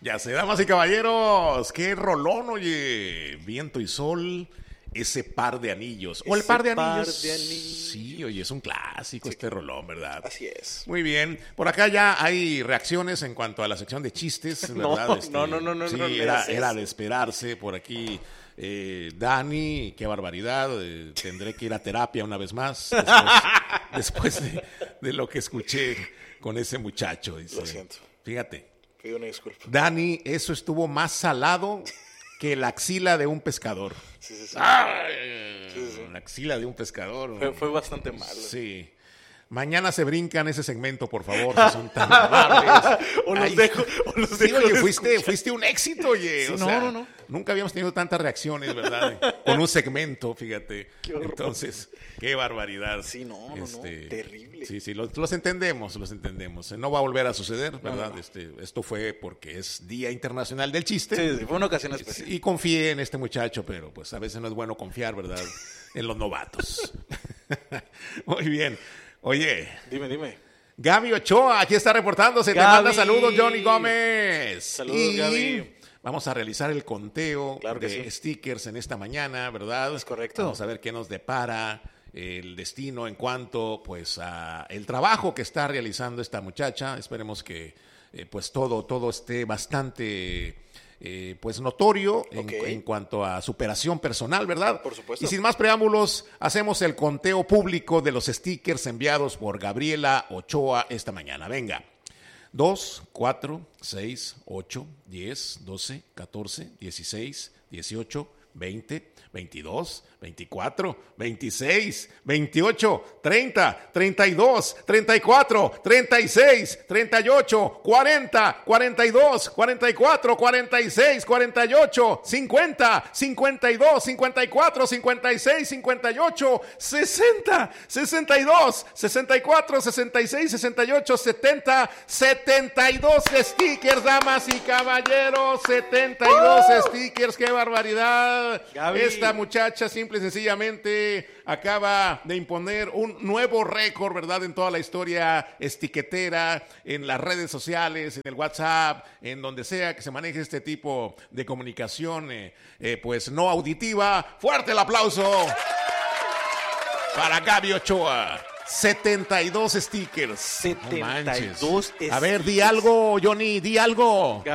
Ya sé, damas y caballeros, qué rolón, oye. Viento y sol, ese par de anillos. O el par de anillos. Sí, oye, es un clásico este rolón, ¿verdad? Así es. Muy bien. Por acá ya hay reacciones en cuanto a la sección de chistes, ¿verdad? No. Sí, no era de esperarse. Por aquí, Dani, qué barbaridad. Tendré que ir a terapia una vez más. Después de lo que escuché con ese muchacho. Dice, Lo siento. Fíjate. Pido una disculpa. Dani, eso estuvo más salado que la axila de un pescador. Sí. ¡Ay! Sí. La axila de un pescador. Fue bastante malo. Sí. Mañana se brincan ese segmento, por favor, si son tan amables. o los Ay, dejo. Sí, oye, fuiste un éxito, oye. Sí, o sea, no. Nunca habíamos tenido tantas reacciones, ¿verdad? Con un segmento, fíjate. Qué horror. Entonces, qué barbaridad. Sí, no. Terrible. Sí, los entendemos. No va a volver a suceder, ¿verdad? No. Esto fue porque es Día Internacional del Chiste. Sí, fue una ocasión especial. Y confié en este muchacho, pero pues a veces no es bueno confiar, ¿verdad? En los novatos. Muy bien. Oye. Dime. Gaby Ochoa, aquí está reportándose. Gaby. Te manda saludos, Johnny Gómez. Saludos, Gaby. Vamos a realizar el conteo Claro que de sí. stickers en esta mañana, ¿verdad? Es correcto. Vamos a ver qué nos depara el destino en cuanto pues a el trabajo que está realizando esta muchacha. Esperemos que pues todo esté bastante pues notorio en cuanto a superación personal, ¿verdad? Por supuesto. Y sin más preámbulos, hacemos el conteo público de los stickers enviados por Gabriela Ochoa esta mañana. Venga. 2, 4, 6, 8, 10, 12, 14, 16, 18, 20, 22, 24, 26, 28, 30, 32, 34, 36, 38, 40, 42, 44, 46, 48, 50, 52, 54, 56, 58, 60, 62, 64, 66, 68, 70, 72 stickers, damas y caballeros, 72 stickers, qué barbaridad. Gaby. Esta muchacha simple y sencillamente acaba de imponer un nuevo récord, ¿verdad? En toda la historia estiquetera, en las redes sociales, en el WhatsApp, en donde sea que se maneje este tipo de comunicación, pues no auditiva. ¡Fuerte el aplauso para Gaby Ochoa! 72 stickers. 72 no manches. A ver, di algo, Johnny, di algo.